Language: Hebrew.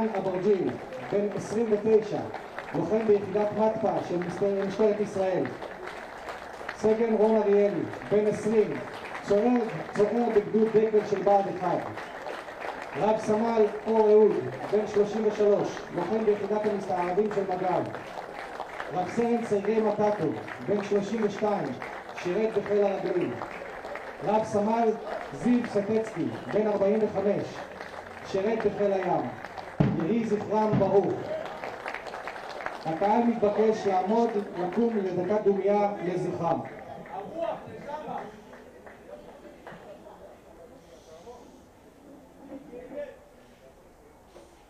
עידן אברג'יל, בן 29, לוחם ביחידת מתפ"א של משטרת ישראל. סגן רון אריאלי, בן 20, צוער בגדוד דקל של בה"ד 1. רב סמל אור אהוד, בן 33, לוחם ביחידת המסתערבים של מג"ב. רב סרן סרגי מטאטו, בן 32, שירת בחיל הרגלים. רב סמל זיו סטצקי, בן 45, שירת בחיל הים. יהי זכרם ברוך. הקהל מתבקש לעמוד, לקום לדקת דומייה לזכרם.